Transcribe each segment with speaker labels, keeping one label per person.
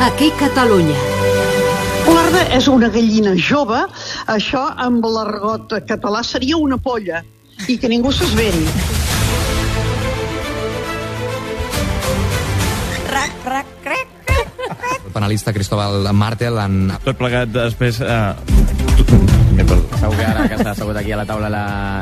Speaker 1: Aquí Catalunya.
Speaker 2: L'arda és una gallina jove, això amb l'argot català seria una polla, i que ningú s'esveri.
Speaker 3: El penalista Cristóbal Martel en...
Speaker 4: Tot plegat després...
Speaker 5: Segur que ara que està assegut aquí a la taula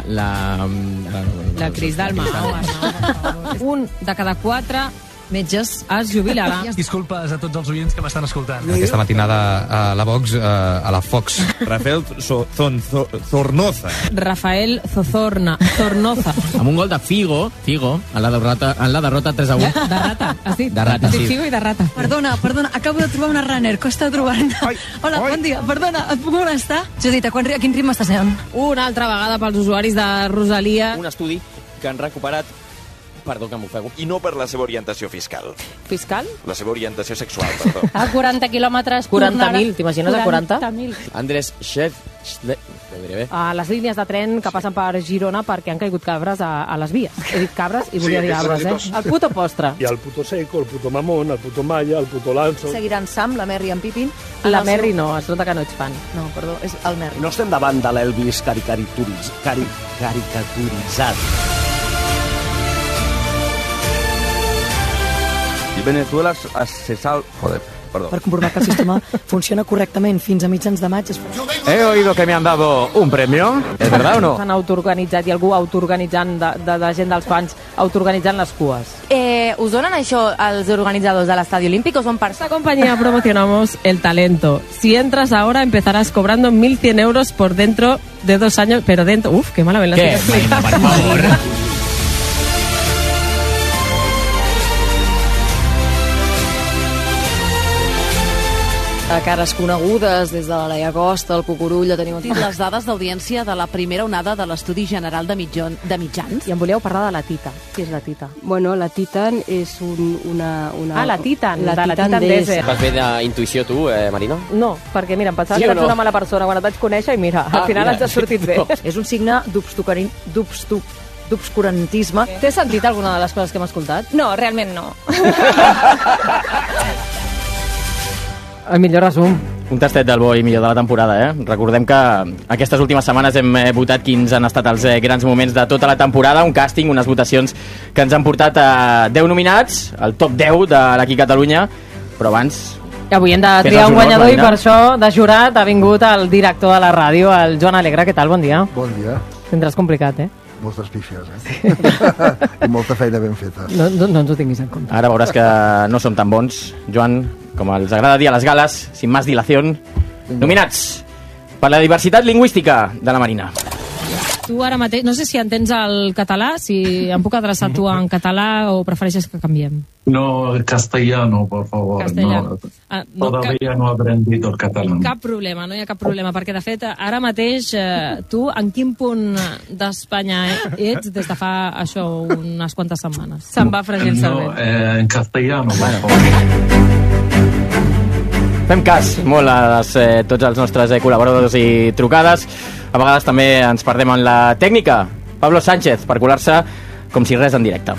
Speaker 6: la Cris Dalma. Un de cada 4 metges es jubilarà.
Speaker 7: Disculpes a tots els oients que m'estan escoltant.
Speaker 3: Aquesta matinada a la Vox, a la Fox.
Speaker 4: Rafael Zornoza.
Speaker 6: Rafael Zornoza.
Speaker 5: Amb un gol de Figo, en la derrota 3-1.
Speaker 6: De rata, has dit?
Speaker 5: De rata, sí.
Speaker 6: Figo i de rata.
Speaker 8: Perdona, acabo de trobar una runner, costa trobar-ne. Hola, bon dia, perdona, et puc molestar? Judit, a quin ritme estàs anant?
Speaker 6: Una altra vegada pels usuaris de Rosalia.
Speaker 9: Un estudi que han recuperat, perdó que m'ofego, i no per la seva orientació fiscal.
Speaker 6: Fiscal?
Speaker 9: La seva orientació sexual, perdó.
Speaker 6: A 40 quilòmetres... 40.000, t'imagines a 40? 40.000.
Speaker 9: Andrés Shed...
Speaker 6: A les línies de tren que passen per Girona perquè han caigut cabres a les vies. He dit cabres i volia dir arbres, El puto postre.
Speaker 10: I el puto seco, el puto mamón, el puto malla, el puto lanzo...
Speaker 8: Seguiran Sam, la Merri i en Pipin?
Speaker 6: La Merri no, es nota que no ets fan.
Speaker 8: No, perdó, és el Merri.
Speaker 11: No estem davant de l'Elvis caricaturitzat.
Speaker 9: Venezuela se sal... Joder, perdó.
Speaker 8: Per comprovar que el sistema funciona correctament fins a mitjans de maig.
Speaker 9: He oído que me han dado un premio. ¿Es verdad o no?
Speaker 6: S'han autoorganitzat i algú autoorganitzant de gent dels fans, autoorganitzant les cues.
Speaker 12: ¿Us donen això als organitzadors de l'Estadi Olímpic o són per...
Speaker 6: Esta compañía promocionamos el talento. Si entras ahora empezarás cobrando 1.100 euros por dentro de 2 años, pero dentro... Uf, qué mala.
Speaker 5: ¿Qué? Marina, por favor.
Speaker 8: A cares conegudes, des de la Laia Costa, el Cucurull, la tenim...
Speaker 12: Les dades d'audiència de la primera onada de l'Estudi General de Mitjans.
Speaker 6: I em volíeu parlar de la Tita. Qui és la Tita?
Speaker 13: Bueno, la Titan és una...
Speaker 6: Ah, la Titan,
Speaker 13: la
Speaker 6: de la
Speaker 13: Titan
Speaker 6: Titan Desert.
Speaker 9: Vas bé d'intuïció tu, Marina?
Speaker 6: No, perquè mira, em pensava
Speaker 9: Sí
Speaker 6: que
Speaker 9: o
Speaker 6: eres
Speaker 9: no?
Speaker 6: una mala persona quan et vaig conèixer i mira, al final ens ha sortit bé.
Speaker 8: És un signe d'obscurantisme.
Speaker 6: T'he sentit alguna de les coses que hem escoltat?
Speaker 13: No, realment no.
Speaker 6: El millor resum.
Speaker 5: Un tastet del bo i millor de la temporada, Recordem que aquestes últimes setmanes hem votat quins han estat els grans moments de tota la temporada, un càsting, unes votacions que ens han portat a 10 nominats, el top 10 de l'Aquí Catalunya, però abans...
Speaker 6: Avui hem de triar un guanyador i per això de jurat ha vingut el director de la ràdio, el Joan Alegre. Què tal? Bon dia.
Speaker 14: Bon dia.
Speaker 6: Tindràs complicat,
Speaker 14: Moltes pífies, I molta feina ben feta.
Speaker 6: No ens ho tinguis en compte.
Speaker 5: Ara veuràs que no som tan bons, Joan, com els agrada dir a les gales, sin más dilación. Nominats per la diversitat lingüística de la Marina.
Speaker 6: Tu ara mateix, no sé si entens el català, si em puc adreçar tu en català o prefereixes que canviem?
Speaker 15: No, castellano, por favor.
Speaker 6: Castellano.
Speaker 15: No, todavía no he aprendido el catalán.
Speaker 6: Cap problema, no hi ha cap problema, perquè de fet, ara mateix, tu en quin punt d'Espanya ets des de fa això unes quantes setmanes? Se'n va fregir el cervell.
Speaker 15: No, en castellano, por favor.
Speaker 5: Fem cas molt a tots els nostres col·laboradors i trucades. A vegades també ens perdem en la tècnica. Pablo Sánchez, per colar-se com si res en directe.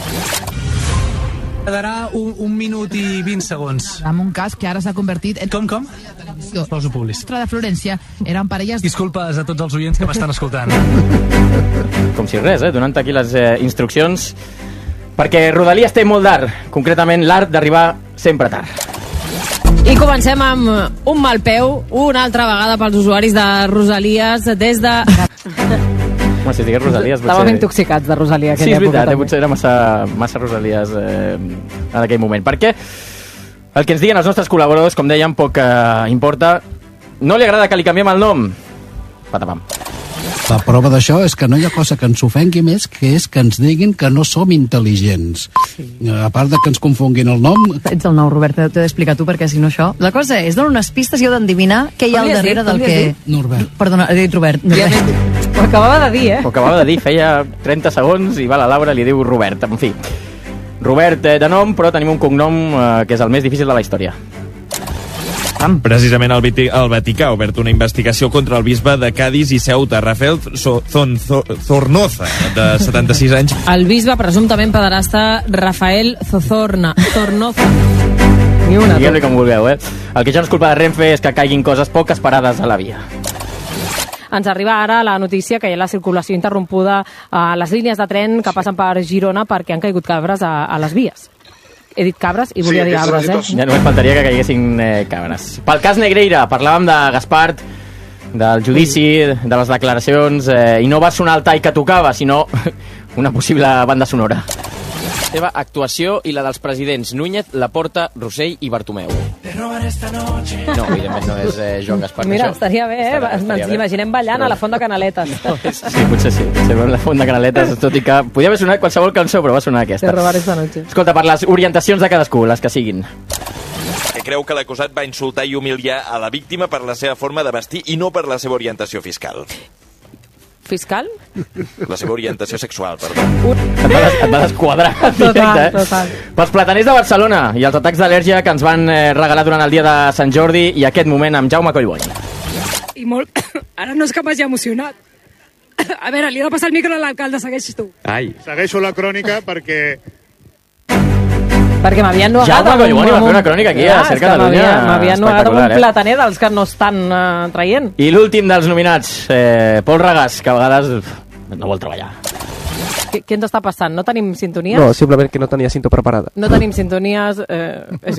Speaker 7: Quedarà un minut i 20 segons.
Speaker 16: Amb un cas que ara s'ha convertit en...
Speaker 7: Com? Poso públic.
Speaker 16: De Florència eren parelles...
Speaker 7: Disculpes a tots els oients que m'estan escoltant.
Speaker 5: Com si res, donant aquí les instruccions. Perquè Rodalies té molt d'art, concretament l'art d'arribar sempre tard.
Speaker 6: I comencem amb un mal peu, una altra vegada pels usuaris de Rosalies, des de...
Speaker 5: Home, si digués Rosalies...
Speaker 6: Estàvem intoxicats de Rosalia.
Speaker 5: Sí, és veritat, potser era massa Rosalies en aquell moment. Perquè el que ens diguen els nostres col·laboradors, com dèiem, poc importa. No li agrada que li canviem el nom? Patapam.
Speaker 17: La prova d'això és que no hi ha cosa que ens ofengui més que és que ens diguin que no som intel·ligents. Sí. A part de que ens confonguin el nom...
Speaker 8: Ets el nou, Robert, t'ho he d'explicar tu, perquè si no això... La cosa és, dona unes pistes i heu d'endevinar què hi ha al darrere del que...
Speaker 17: Norbert.
Speaker 8: Perdona, he dit Robert.
Speaker 6: Ho acabava de dir,
Speaker 5: Ho acabava de dir, feia 30 segons i va la Laura i li diu Robert. En fi, Robert de nom, però tenim un cognom que és el més difícil de la història.
Speaker 4: Precisament el Vaticà ha obert una investigació contra el bisbe de Cádiz i Ceuta, Rafael Zornoza, de 76 anys.
Speaker 6: El bisbe presumptament pederasta Rafael Zornoza. Ni una.
Speaker 5: Digueu-li com vulgueu, eh? El que ja no és culpa de Renfe és que caiguin coses poc esperades a la via.
Speaker 6: Ens arriba ara la notícia que hi ha la circulació interrompuda a les línies de tren que passen per Girona perquè han caigut cabres a les vies. He dit cabres i volia dir arbres,
Speaker 5: Ja només faltaria que caiguessin cabres. Pel cas Negreira, parlàvem de Gaspart, del judici, de les declaracions, i no va sonar el tall que tocava, sinó una possible banda sonora.
Speaker 9: La seva actuació i la dels presidents Núñez, Laporta, Rossell i Bartomeu.
Speaker 5: No, evidentment no és Joan Gaspar.
Speaker 6: Mira,
Speaker 5: això.
Speaker 6: estaria bé, ens l'imaginem ballant a la Font de Canaletes.
Speaker 5: Sí, potser sí. Potser la Font de Canaletes, tot i que podia haver sonat qualsevol cançó, però va sonar aquesta.
Speaker 6: Te robar esta noche.
Speaker 5: Escolta, per les orientacions de cadascú, les que siguin.
Speaker 9: Que creu que l'acusat va insultar i humiliar a la víctima per la seva forma de vestir i no per la seva orientació fiscal.
Speaker 6: Fiscal?
Speaker 9: La seva orientació sexual, perdó.
Speaker 5: Et va desquadrar en directe, eh?
Speaker 6: Total.
Speaker 5: Pels plataners de Barcelona i els atacs d'al·lèrgia que ens van regalar durant el dia de Sant Jordi i aquest moment amb Jaume Collboni.
Speaker 1: I molt... Ara no és que m'hagi emocionat. A veure, li he de passar el micro a l'alcalde, segueixis tu.
Speaker 3: Ai.
Speaker 10: Segueixo la crònica perquè...
Speaker 6: Perquè m'havien nogat...
Speaker 5: Jaume Collboni va fer una crònica aquí a Ser Catalunya.
Speaker 6: M'havien nogat amb un plataner dels que no estan traient.
Speaker 5: I l'últim dels nominats, Pol Regàs, que a vegades no vol treballar.
Speaker 6: Què ens està passant? No tenim sintonies?
Speaker 18: No, simplement que no tenia cinto preparada.
Speaker 6: No tenim sintonies... És